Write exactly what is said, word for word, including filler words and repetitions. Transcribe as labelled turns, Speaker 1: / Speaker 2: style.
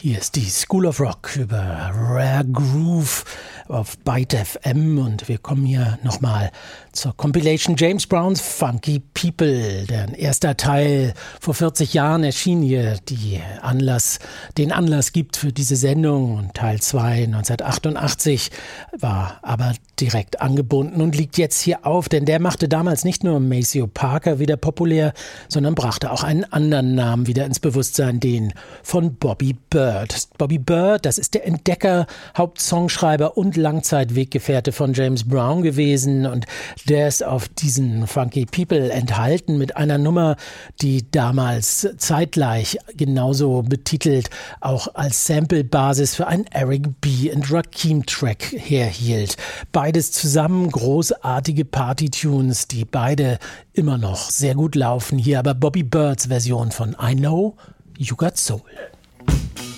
Speaker 1: Hier ist die School of Rock über Rare Groove auf Byte F M und wir kommen hier nochmal zur Compilation James Brown's Funky People. Deren erster Teil vor vierzig Jahren erschien hier, die Anlass, den Anlass gibt für diese Sendung, und Teil zwei neunzehnhundertachtundachtzig war aber direkt angebunden und liegt jetzt hier auf, denn der machte damals nicht nur Maceo Parker wieder populär, sondern brachte auch einen anderen Namen wieder ins Bewusstsein, den von Bobby Byrd. Bobby Byrd, das ist der Entdecker, Hauptsongschreiber und Langzeitweggefährte von James Brown gewesen, und der ist auf diesen Funky People enthalten mit einer Nummer, die damals zeitgleich genauso betitelt auch als Sample-Basis für einen Eric B. und Rakim-Track herhielt. Beides zusammen großartige Party-Tunes, die beide immer noch sehr gut laufen. Hier aber Bobby Byrds Version von I Know You Got Soul.